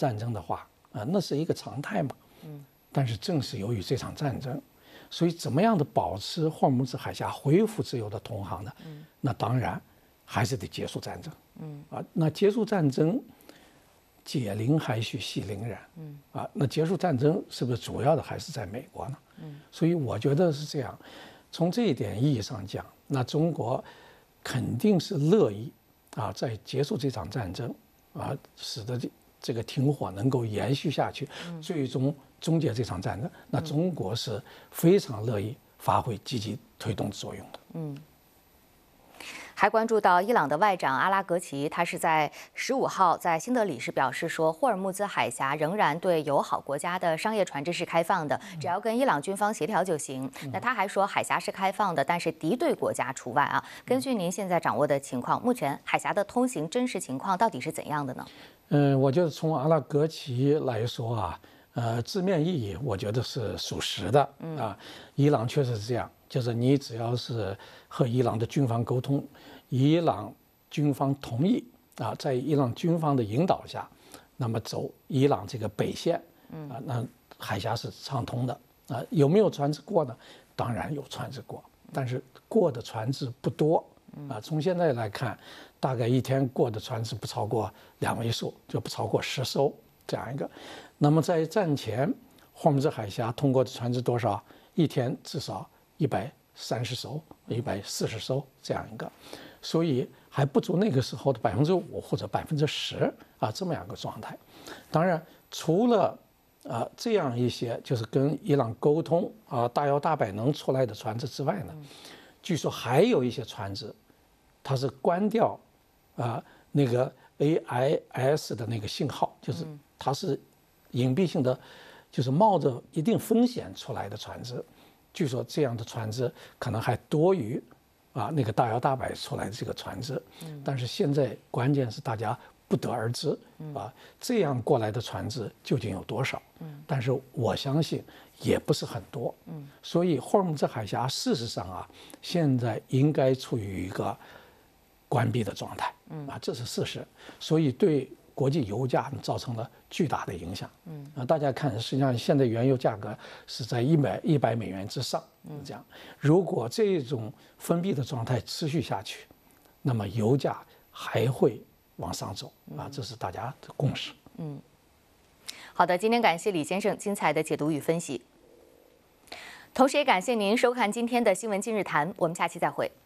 战争的话，那是一个常态嘛。但是正是由于这场战争，所以怎么样的保持霍尔木兹海峡恢复自由的通航呢？那当然还是得结束战争。那结束战争，解铃还须系铃人。那结束战争是不是主要的还是在美国呢？所以我觉得是这样。从这一点意义上讲，那中国肯定是乐意在结束这场战争使得这个停火能够延续下去，最终终结这场战争。那中国是非常乐意发挥积极推动作用的。 还关注到伊朗的外长阿拉格齐，他是在15号在新德里时表示说，霍尔木兹海峡仍然对友好国家的商业船只是开放的，只要跟伊朗军方协调就行。那他还说，海峡是开放的，但是敌对国家除外啊。根据您现在掌握的情况，目前海峡的通行真实情况到底是怎样的呢？ 我觉得从阿拉格齐来说字面意义我觉得是属实的伊朗确实是这样，就是你只要是和伊朗的军方沟通，伊朗军方同意在伊朗军方的引导下，那么走伊朗这个北线那海峡是畅通的有没有船只过呢？当然有船只过，但是过的船只不多从现在来看，大概一天过的船只不超过2位数，就不超过10艘这样一个。那么在战前，霍尔木兹海峡通过的船只多少？一天至少130艘、140艘这样一个，所以还不足那个时候的5%或者10%这么样一个状态。当然，除了这样一些就是跟伊朗沟通大摇大摆能出来的船只之外呢，据说还有一些船只，它是关掉那个 AIS 的那个信号，就是它是隐蔽性的，就是冒着一定风险出来的船只。据说这样的船只可能还多于那个大摇大摆出来的这个船只。但是现在关键是大家不得而知这样过来的船只究竟有多少？但是我相信也不是很多。所以霍尔木兹海峡事实上现在应该处于一个关闭的状态这是事实。所以对国际油价造成了巨大的影响。大家看，实际上现在原油价格是在100美元之上这样。如果这种封闭的状态持续下去，那么油价还会往上走这是大家的共识。 好的，今天感谢李先生精彩的解读与分析，同时也感谢您收看今天的新闻今日谈，我们下期再会。